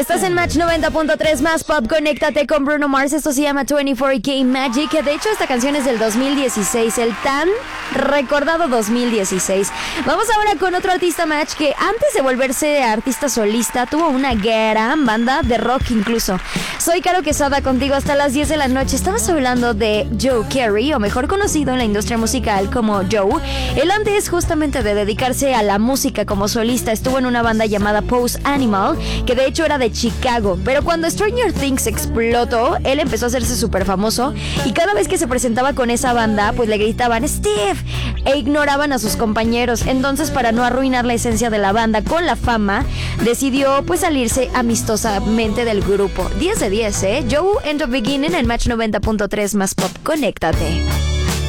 Estás en Match 90.3 más pop, conéctate con Bruno Mars. Esto se llama 24K Magic. De hecho, esta canción es del 2016, el tan recordado 2016. Vamos ahora con otro artista Match que antes de volverse artista solista tuvo una gran banda de rock incluso. Soy Caro Quesada contigo hasta las 10 de la noche. Estamos hablando de Joe Carey, o mejor conocido en la industria musical como Joe. Él antes justamente de dedicarse a la música como solista estuvo en una banda llamada Pose Animal, que de hecho era de Chicago, pero cuando Stranger Things explotó, él empezó a hacerse súper famoso y cada vez que se presentaba con esa banda, pues le gritaban Steve e ignoraban a sus compañeros. Entonces, para no arruinar la esencia de la banda con la fama, decidió pues salirse amistosamente del grupo. 10 de 10, Joe and the Beginning en Match 90.3 más pop, conéctate.